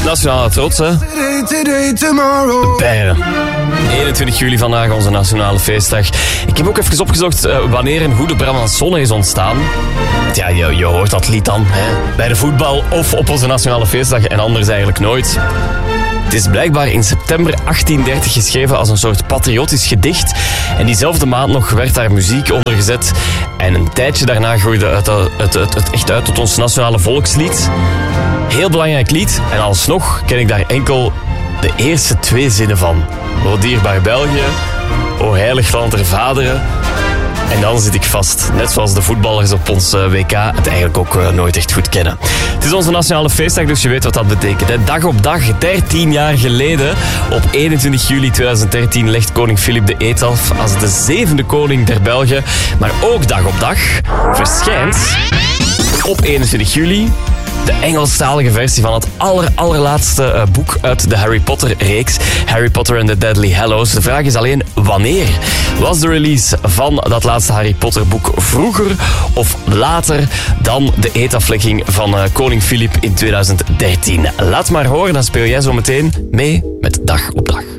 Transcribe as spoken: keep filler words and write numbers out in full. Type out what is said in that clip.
Nationale trots, hè? Beieren. eenentwintig juli vandaag, onze nationale feestdag. Ik heb ook even opgezocht uh, wanneer en hoe de Brabançonne is ontstaan. Ja, je, je hoort dat lied dan, hè? Bij de voetbal of op onze nationale feestdag en anders eigenlijk nooit. Het is blijkbaar in september achttien dertig geschreven als een soort patriotisch gedicht. En diezelfde maand nog werd daar muziek onder gezet. En een tijdje daarna groeide het, het, het, het, het echt uit tot ons nationale volkslied. Heel belangrijk lied. En alsnog ken ik daar enkel de eerste twee zinnen van. O dierbaar België, o heilig land der vaderen. En dan zit ik vast, net zoals de voetballers op ons W K het eigenlijk ook uh, nooit echt goed kennen. Het is onze nationale feestdag, dus je weet wat dat betekent. Hè? Dag op dag, dertien jaar geleden, op eenentwintig juli tweeduizend dertien, legt koning Filip de eed af als de zevende koning der Belgen. Maar ook dag op dag verschijnt op eenentwintig juli de Engelstalige versie van het aller, allerlaatste uh, boek uit de Harry Potter-reeks. Harry Potter and the Deadly Hallows. De vraag is alleen wanneer. Was de release van dat laatste Harry Potter-boek vroeger of later dan de eedaflegging van uh, koning Filip in tweeduizend dertien? Laat maar horen, dan speel jij zo meteen mee met Dag op Dag.